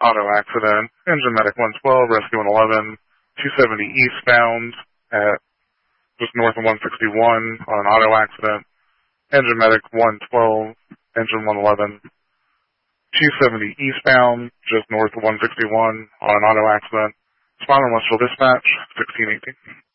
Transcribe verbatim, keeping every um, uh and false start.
auto accident. Engine medic one twelve, rescue one eleven, two seventy eastbound at just north of one sixty-one on an auto accident. Engine medic one twelve, engine one eleven, two seventy eastbound, just north of one sixty-one on an auto accident. Spinal Industrial Dispatch, sixteen eighteen.